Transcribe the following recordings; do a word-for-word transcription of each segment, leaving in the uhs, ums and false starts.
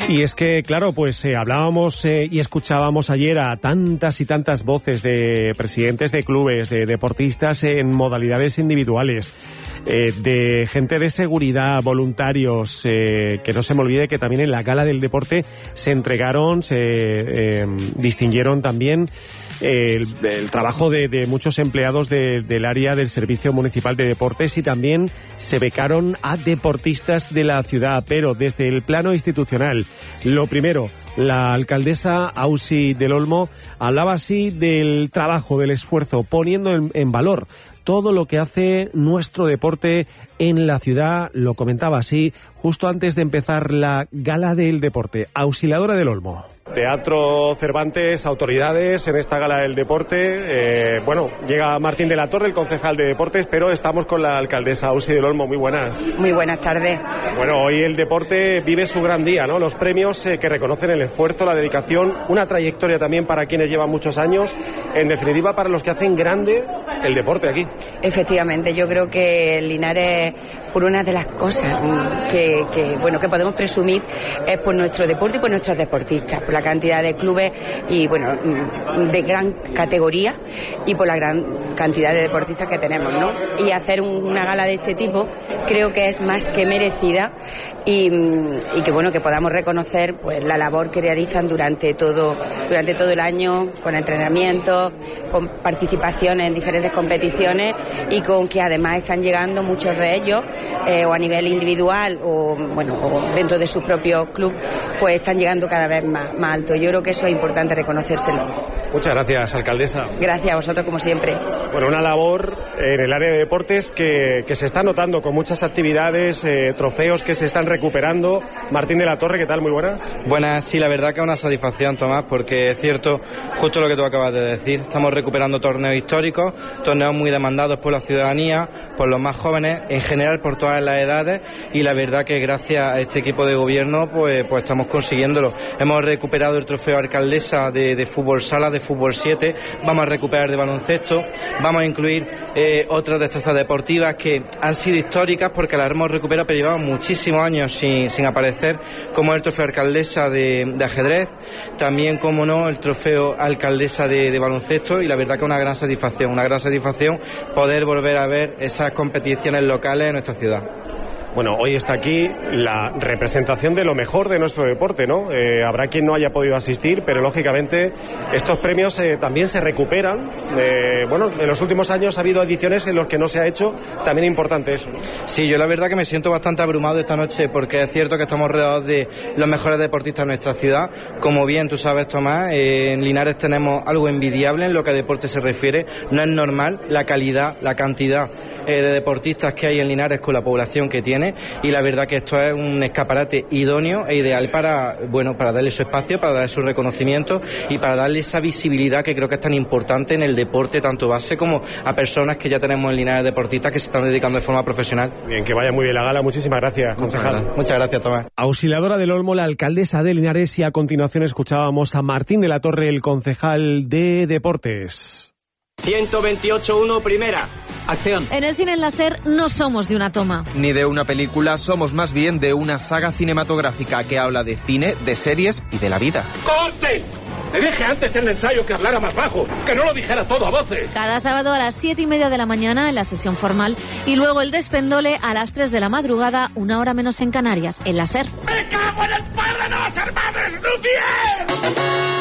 Y es que, claro, pues eh, hablábamos eh, y escuchábamos ayer a tantas y tantas voces de presidentes de clubes, de deportistas en modalidades individuales, eh, de gente de seguridad, voluntarios, eh, que no se me olvide que también en la Gala del Deporte se entregaron, se eh, distinguieron también El, el trabajo de, de muchos empleados de, del área del Servicio Municipal de Deportes, y también se becaron a deportistas de la ciudad, pero desde el plano institucional. Lo primero, la alcaldesa Ausi del Olmo hablaba así del trabajo, del esfuerzo, poniendo en, en valor todo lo que hace nuestro deporte en la ciudad. Lo comentaba así justo antes de empezar la Gala del Deporte. Auxiliadora del Olmo. Teatro Cervantes, autoridades en esta Gala del Deporte. Eh, bueno, llega Martín de la Torre, el concejal de Deportes, pero estamos con la alcaldesa Ausi del Olmo. Muy buenas. Muy buenas tardes. Bueno, hoy el deporte vive su gran día, ¿no? Los premios eh, que reconocen el esfuerzo, la dedicación, una trayectoria también para quienes llevan muchos años, en definitiva para los que hacen grande el deporte aquí. Efectivamente, yo creo que Linares, por una de las cosas que, que, bueno, que podemos presumir, es por nuestro deporte y por nuestros deportistas, por la cantidad de clubes y, bueno, de gran categoría, y por la gran cantidad de deportistas que tenemos, ¿no? Y hacer una gala de este tipo creo que es más que merecida, y, y que, bueno, que podamos reconocer pues la labor que realizan durante todo durante todo el año, con entrenamiento, con participación en diferentes competiciones, y con que además están llegando muchos de ellos eh, o a nivel individual o, bueno, o dentro de sus propios clubes, pues están llegando cada vez más, más alto. Yo creo que eso es importante reconocérselo. Muchas gracias, alcaldesa. Gracias a vosotros, como siempre. Bueno, una labor en el área de deportes que, que se está notando con muchas actividades, eh, trofeos que se están recuperando. Martín de la Torre, ¿qué tal? Muy buenas. Buenas, sí, la verdad que es una satisfacción, Tomás, porque es cierto, justo lo que tú acabas de decir, estamos recuperando torneos históricos, torneos muy demandados por la ciudadanía, por los más jóvenes, en general por todas las edades, y la verdad que gracias a este equipo de gobierno pues, pues estamos consiguiéndolo. Hemos recuperado el trofeo alcaldesa de, de fútbol sala, de fútbol siete, vamos a recuperar de baloncesto, vamos a incluir eh, otras destrezas deportivas que han sido históricas porque las hemos recuperado, pero llevamos muchísimos años sin, sin aparecer, como el trofeo alcaldesa de, de ajedrez, también, como no, el trofeo alcaldesa de, de baloncesto, y la verdad que es una gran satisfacción, una gran satisfacción poder volver a ver esas competiciones locales en nuestra ciudad. Bueno, hoy está aquí la representación de lo mejor de nuestro deporte, ¿no? Eh, habrá quien no haya podido asistir, pero lógicamente estos premios eh, también se recuperan. Eh, bueno, en los últimos años ha habido ediciones en las que no se ha hecho, también es importante eso, ¿no? Sí, yo la verdad que me siento bastante abrumado esta noche, porque es cierto que estamos rodeados de los mejores deportistas de nuestra ciudad. Como bien tú sabes, Tomás, eh, en Linares tenemos algo envidiable en lo que a deporte se refiere. No es normal la calidad, la cantidad eh, de deportistas que hay en Linares con la población que tiene. Y la verdad que esto es un escaparate idóneo e ideal para, bueno, para darle su espacio, para darle su reconocimiento y para darle esa visibilidad que creo que es tan importante en el deporte, tanto base como a personas que ya tenemos en Linares deportistas que se están dedicando de forma profesional. Bien, que vaya muy bien la gala. Muchísimas gracias, concejal. Muchas gracias, Muchas gracias, Tomás. Auxiliadora del Olmo, la alcaldesa de Linares, y a continuación escuchábamos a Martín de la Torre, el concejal de Deportes. ciento veintiocho uno, primera. Acción. En el cine en láser no somos de una toma. Ni de una película, somos más bien de una saga cinematográfica que habla de cine, de series y de la vida. ¡Corte! Te dije antes en el ensayo que hablara más bajo, que no lo dijera todo a voces. Cada sábado a las siete y media de la mañana en la sesión formal, y luego el despendole a las tres de la madrugada, una hora menos en Canarias, en láser. ¡Me cago en el padre de los hermanos Lumière!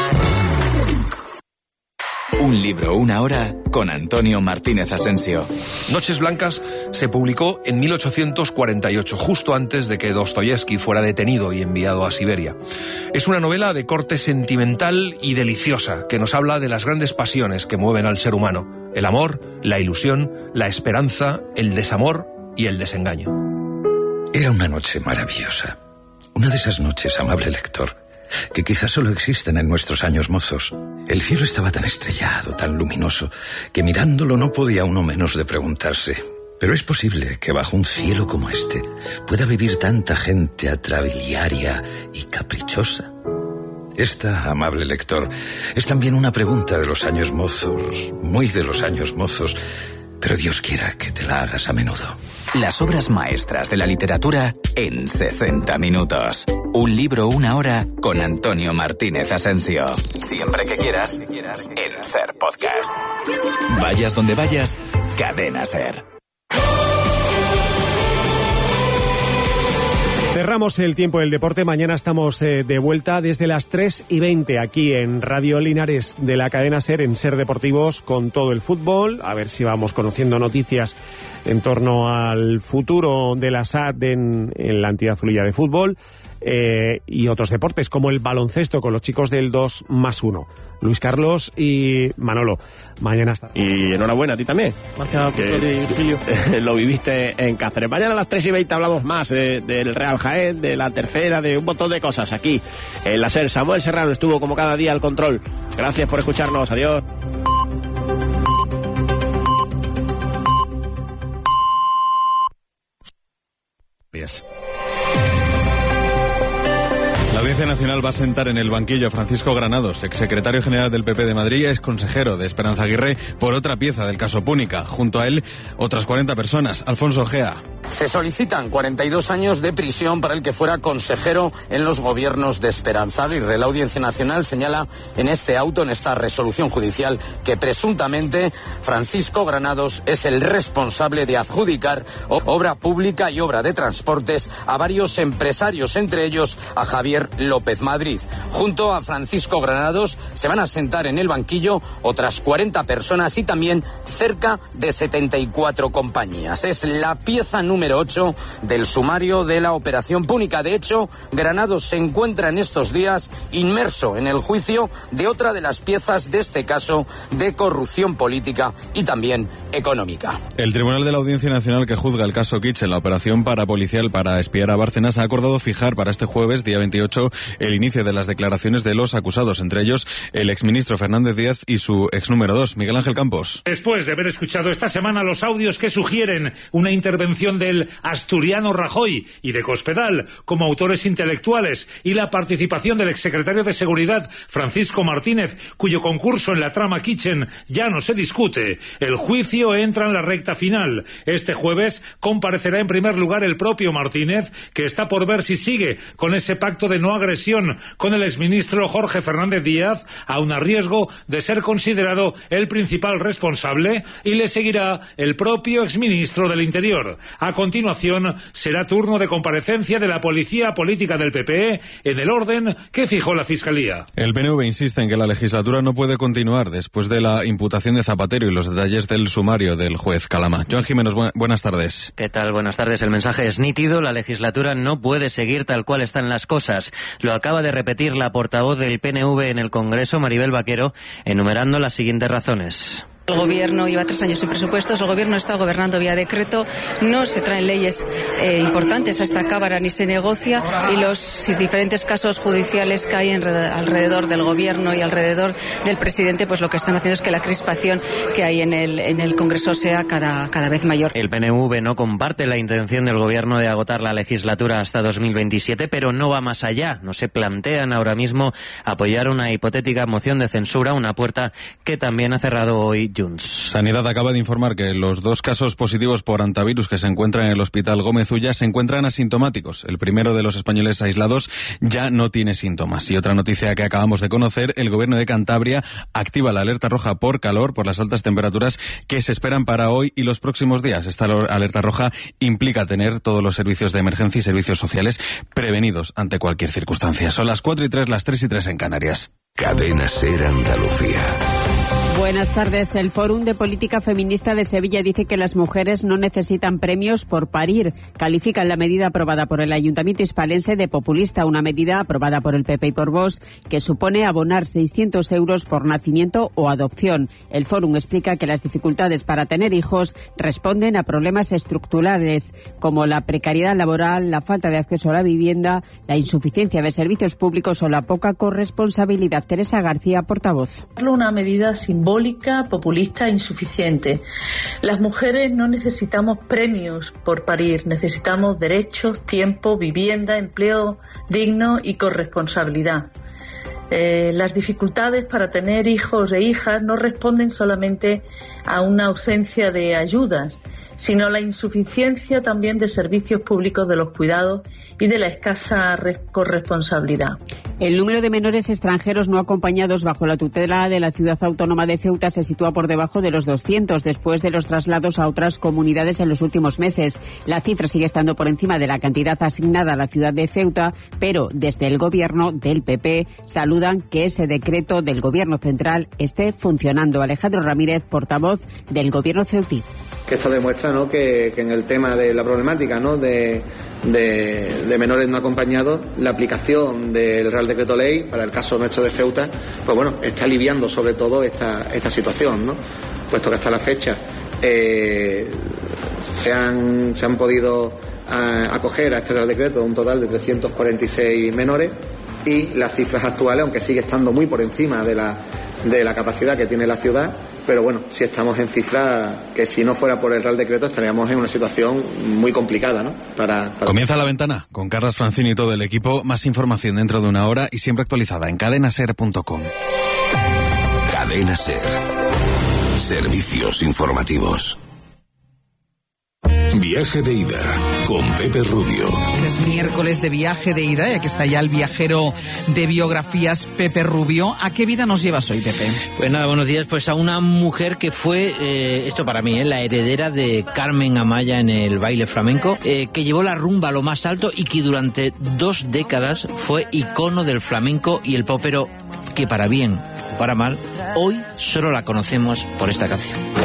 Un libro, una hora, con Antonio Martínez Asensio. Noches Blancas se publicó en mil ochocientos cuarenta y ocho, justo antes de que Dostoyevsky fuera detenido y enviado a Siberia. Es una novela de corte sentimental y deliciosa, que nos habla de las grandes pasiones que mueven al ser humano: el amor, la ilusión, la esperanza, el desamor y el desengaño. Era una noche maravillosa. Una de esas noches, amable lector, que quizás solo existen en nuestros años mozos. El cielo estaba tan estrellado, tan luminoso, que mirándolo no podía uno menos de preguntarse: ¿pero es posible que bajo un cielo como este pueda vivir tanta gente atrabiliaria y caprichosa? Esta, amable lector, es también una pregunta de los años mozos, muy de los años mozos, pero Dios quiera que te la hagas a menudo. Las obras maestras de la literatura en sesenta minutos. Un libro, una hora con Antonio Martínez Asensio. Siempre que quieras, en SER Podcast. Vayas donde vayas, Cadena SER. Cerramos el tiempo del deporte. Mañana estamos eh, de vuelta desde las tres y veinte aquí en Radio Linares de la cadena SER, en SER Deportivos, con todo el fútbol. A ver si vamos conociendo noticias en torno al futuro de la S A D en, en la entidad azulilla de fútbol eh, y otros deportes como el baloncesto con los chicos del dos más uno. Luis Carlos y Manolo, mañana está. Y enhorabuena a ti también, que lo viviste en Cáceres. Mañana a las tres y veinte hablamos más eh, del Real Jaén, de la tercera, de un montón de cosas aquí en la SER. Samuel Serrano estuvo como cada día al control. Gracias por escucharnos, adiós. Yes. La Audiencia Nacional va a sentar en el banquillo a Francisco Granados, exsecretario general del P P de Madrid y exconsejero de Esperanza Aguirre, por otra pieza del caso Púnica. Junto a él, otras cuarenta personas. Alfonso Gea. Se solicitan cuarenta y dos años de prisión para el que fuera consejero en los gobiernos de Esperanza Aguirre. La Audiencia Nacional señala en este auto, en esta resolución judicial, que presuntamente Francisco Granados es el responsable de adjudicar obra pública y obra de transportes a varios empresarios, entre ellos a Javier López Madrid. Junto a Francisco Granados se van a sentar en el banquillo otras cuarenta personas y también cerca de setenta y cuatro compañías. Es la pieza número ocho del sumario de la Operación Púnica. De hecho, Granados se encuentra en estos días inmerso en el juicio de otra de las piezas de este caso de corrupción política y también económica. El Tribunal de la Audiencia Nacional que juzga el caso Kitchen, la operación parapolicial para espiar a Bárcenas, ha acordado fijar para este jueves, día veintiocho, el inicio de las declaraciones de los acusados, entre ellos el exministro Fernández Díaz y su ex número dos, Miguel Ángel Campos. Después de haber escuchado esta semana los audios que sugieren una intervención del asturiano Rajoy y de Cospedal como autores intelectuales y la participación del exsecretario de Seguridad Francisco Martínez, cuyo concurso en la trama Kitchen ya no se discute, el juicio entra en la recta final. Este jueves comparecerá en primer lugar el propio Martínez, que está por ver si sigue con ese pacto de no agresión con el exministro Jorge Fernández Díaz, aun a riesgo de ser considerado el principal responsable, y le seguirá el propio exministro del Interior. A continuación será turno de comparecencia de la policía política del P P E en el orden que fijó la Fiscalía. El P N V insiste en que la legislatura no puede continuar después de la imputación de Zapatero y los detalles del sumario del juez Calama. Joan Jiménez, bu- buenas tardes. ¿Qué tal? Buenas tardes. El mensaje es nítido. La legislatura no puede seguir tal cual están las cosas. Lo acaba de repetir la portavoz del P N V en el Congreso, Maribel Vaquero, enumerando las siguientes razones. El Gobierno lleva tres años sin presupuestos, el Gobierno está gobernando vía decreto, no se traen leyes eh, importantes a esta Cámara ni se negocia, y los diferentes casos judiciales que hay en, alrededor del Gobierno y alrededor del presidente, pues lo que están haciendo es que la crispación que hay en el, en el Congreso sea cada, cada vez mayor. El P N V no comparte la intención del Gobierno de agotar la legislatura hasta dos mil veintisiete, pero no va más allá. No se plantean ahora mismo apoyar una hipotética moción de censura, una puerta que también ha cerrado hoy Junts. Sanidad acaba de informar que los dos casos positivos por antivirus que se encuentran en el Hospital Gómez Ulla se encuentran asintomáticos. El primero de los españoles aislados ya no tiene síntomas. Y otra noticia que acabamos de conocer, el Gobierno de Cantabria activa la alerta roja por calor, por las altas temperaturas que se esperan para hoy y los próximos días. Esta alerta roja implica tener todos los servicios de emergencia y servicios sociales prevenidos ante cualquier circunstancia. Son las cuatro y tres, las tres y tres en Canarias. Cadena SER Andalucía. Buenas tardes. El Fórum de Política Feminista de Sevilla dice que las mujeres no necesitan premios por parir. Califican la medida aprobada por el Ayuntamiento hispalense de populista, una medida aprobada por el P P y por Vox que supone abonar seiscientos euros por nacimiento o adopción. El Fórum explica que las dificultades para tener hijos responden a problemas estructurales como la precariedad laboral, la falta de acceso a la vivienda, la insuficiencia de servicios públicos o la poca corresponsabilidad. Teresa García, portavoz. Una medida simbólica, populista e insuficiente. Las mujeres no necesitamos premios por parir, necesitamos derechos, tiempo, vivienda, empleo digno y corresponsabilidad. Eh, las dificultades para tener hijos e hijas no responden solamente a una ausencia de ayudas, sino a la insuficiencia también de servicios públicos de los cuidados y de la escasa corresponsabilidad. El número de menores extranjeros no acompañados bajo la tutela de la ciudad autónoma de Ceuta se sitúa por debajo de los doscientos después de los traslados a otras comunidades en los últimos meses. La cifra sigue estando por encima de la cantidad asignada a la ciudad de Ceuta, pero desde el gobierno del P P saludan que ese decreto del gobierno central esté funcionando. Alejandro Ramírez, portavoz del gobierno ceutí. Que esto demuestra, ¿no?, que, que en el tema de la problemática, ¿no?, de, de, de menores no acompañados, la aplicación del Real Decreto Ley para el caso nuestro de Ceuta, pues bueno, está aliviando sobre todo esta, esta situación, ¿no?, puesto que hasta la fecha eh, se, han, se han podido a, acoger a este Real Decreto un total de trescientos cuarenta y seis menores, y las cifras actuales, aunque sigue estando muy por encima de la, de la capacidad que tiene la ciudad, pero bueno, sí estamos en cifras que si no fuera por el Real Decreto estaríamos en una situación muy complicada, ¿no? Para, para... Comienza La Ventana con Carlas Francini y todo el equipo. Más información dentro de una hora y siempre actualizada en cadena ser punto com. Cadena Ser. Servicios informativos. Viaje de ida con Pepe Rubio. Es miércoles de viaje de ida y aquí está ya el viajero de biografías, Pepe Rubio. ¿A qué vida nos llevas hoy, Pepe? Pues nada, buenos días. Pues a una mujer que fue, eh, esto para mí, eh, la heredera de Carmen Amaya en el baile flamenco, eh, que llevó la rumba a lo más alto y que durante dos décadas fue icono del flamenco y el pop, pero que para bien o para mal, hoy solo la conocemos por esta canción.